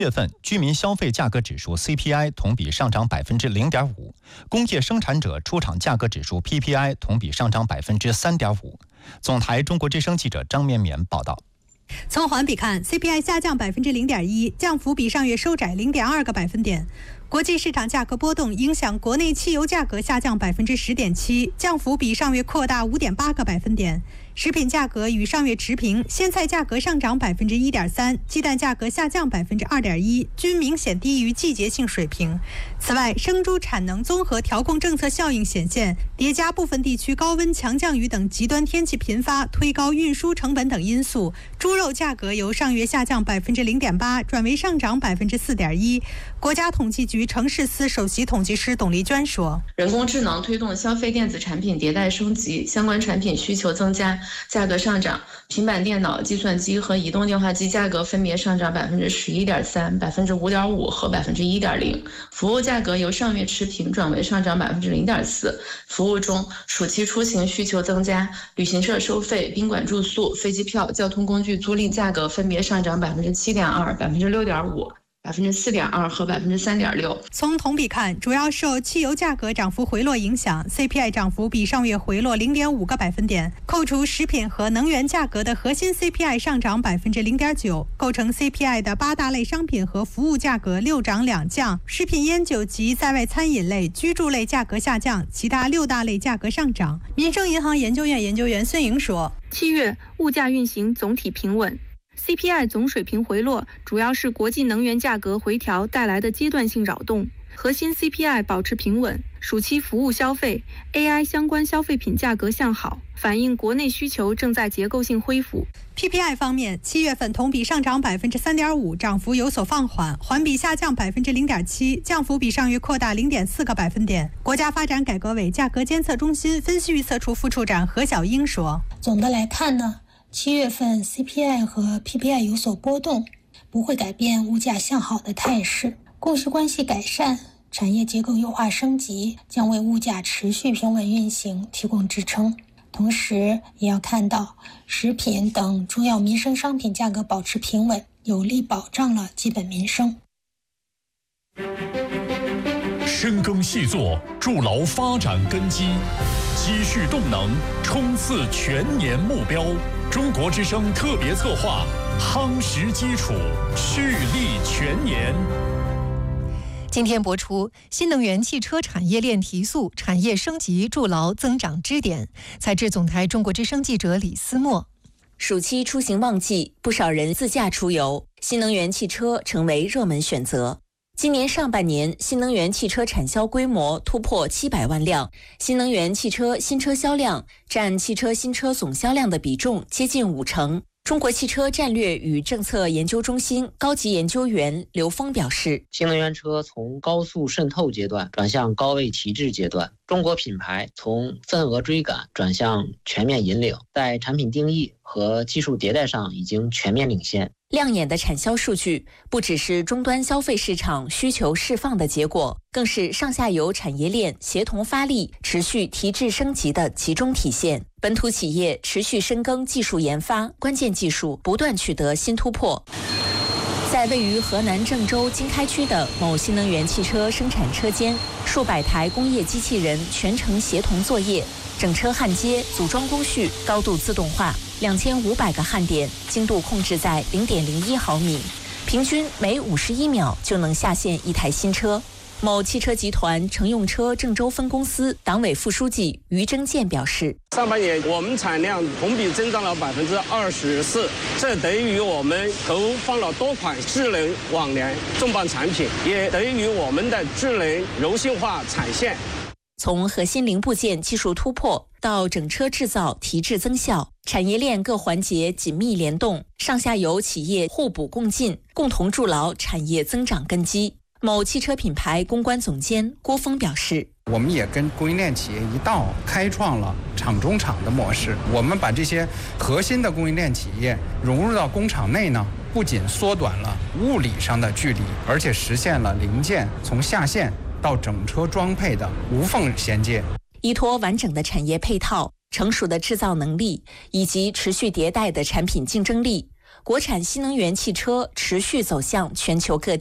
月份居民消费价格指数 CPI 同比上涨0.5%，工业生产者出厂价格指数 PPI 同比上涨3.5%。总台中国之声记者张绵绵报道。 从环比看 ，CPI 下降0.1%，降幅比上月收窄0.2个百分点。国际市场价格波动影响国内汽油价格下降10.7%，降幅比上月扩大5.8个百分点。食品价格与上月持平，鲜菜价格上涨1.3%，鸡蛋价格下降2.1%，均明显低于季节性水平。此外，生猪产能综合调控政策效应显现，叠加部分地区高温、强降雨等极端天气频发，推高运输成本等因素，猪肉价格由上月下降0.8%转为上涨4.1%。国家统计局城市司首席统计师董丽娟说：“ 人工智能推动消费电子产品迭代升级，相关产品需求增加，价格上涨。平板电脑、计算机和移动电话机价格分别上涨11.3%、5.5%和1.0%。服务价格由上月持平转为上涨0.4%。服务中，暑期出行需求增加，旅行社收费、宾馆住宿、飞机票、交通工具租赁价格分别上涨7.2%、6.5%。4.2%和3.6%。 从同比看，主要受汽油价格涨幅回落影响 ，CPI 涨幅比上月回落0.5个百分点。扣除食品和能源价格的核心 CPI 上涨0.9%，构成 CPI 的8大类商品和服务价格6涨2降，食品烟酒及在外餐饮类、居住类价格下降，其他6大类价格上涨。民生银行研究院研究员孙莹说 ：7月物价运行总体平稳。CPI 总水平回落，主要是国际能源价格回调带来的阶段性扰动，核心 CPI 保持平稳。暑期服务消费、AI 相关消费品价格向好，反映国内需求正在结构性恢复。 PPI 方面，7月份同比上涨3.5%，涨幅有所放缓，环比下降0.7%，降幅比上月扩大0.4个百分点。国家发展改革委价格监测中心分析预测处副处长何小英说：“ 总的来看呢，7月份 CPI 和 PPI 有所波动，不会改变物价向好的态势。供需关系改善，产业结构优化升级，将为物价持续平稳运行提供支撑。同时，也要看到食品等主要民生商品价格保持平稳，有力保障了基本民生。” 深耕细作，筑牢发展根基，积蓄动能，冲刺全年目标。中国之声特别策划，夯实基础，蓄力全年。 今天播出新能源汽车产业链提速，产业升级筑牢增长支点。采制总台中国之声记者李思墨。 暑期出行旺季，不少人自驾出游，新能源汽车成为热门选择。今年上半年，新能源汽车产销规模突破700万辆，新能源汽车新车销量占汽车新车总销量的比重接近50%。中国汽车战略与政策研究中心高级研究员刘峰表示， 新能源车从高速渗透阶段转向高位提质阶段，中国品牌从份额追赶转向全面引领，在产品定义和技术迭代上已经全面领先。 亮眼的产销数据不只是终端消费市场需求释放的结果，更是上下游产业链协同发力、持续提质升级的集中体现。本土企业持续深耕技术研发，关键技术不断取得新突破。在位于河南郑州经开区的某新能源汽车生产车间，数百台工业机器人全程协同作业，整车焊接、组装工序高度自动化，2500个焊点，精度控制在0.01毫米，平均每51秒就能下线一台新车。某汽车集团乘用车郑州分公司党委副书记于征建表示， 上半年我们产量同比增长了24%，这得益于我们投放了多款智能网联重磅产品，也得益于我们的智能柔性化产线。 从核心零部件技术突破到整车制造提质增效，产业链各环节紧密联动，上下游企业互补共进，共同筑牢产业增长根基。某汽车品牌公关总监郭峰表示， 我们也跟供应链企业一道开创了厂中厂的模式，我们把这些核心的供应链企业融入到工厂内呢，不仅缩短了物理上的距离，而且实现了零件从下线到整车装配的无缝衔接。 依托完整的产业配套、成熟的制造能力以及持续迭代的产品竞争力， 国产新能源汽车持续走向全球各地。